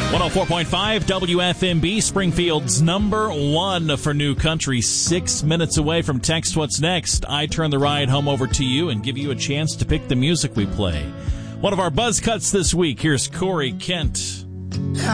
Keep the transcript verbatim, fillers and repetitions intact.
one oh four point five W F M B, Springfield's number one for new country. Six minutes away from Text What's Next. I turn the ride home over to you and give you a chance to pick the music we play. One of our buzz cuts this week. Here's Corey Kent.